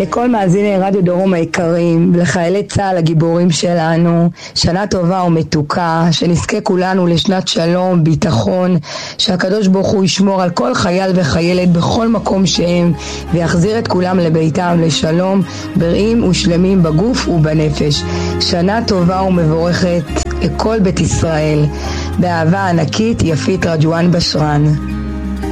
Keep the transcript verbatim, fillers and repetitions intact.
לכל מאזיני רדיו דרום היקרים, לחיילי צה"ל הגיבורים שלנו, שנה טובה ומתוקה, שנזכה כולנו לשנת שלום, ביטחון, שהקדוש ברוך הוא ישמור על כל חייל וחיילת בכל מקום שהם, ויחזיר את כולם לביתם לשלום, בריאים ושלמים בגוף ובנפש. שנה טובה ומבורכת לכל בית ישראל. באהבה ענקית, יפית רג'ואן בשרן.